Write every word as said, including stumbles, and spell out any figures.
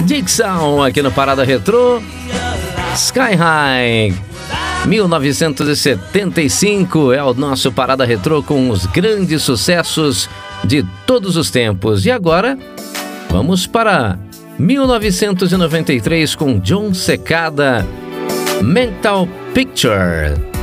Dixon aqui no Parada Retrô. Sky High, mil novecentos e setenta e cinco é o nosso Parada Retrô com os grandes sucessos de todos os tempos. E agora, vamos para mil novecentos e noventa e três com John Cicada, Mental Picture.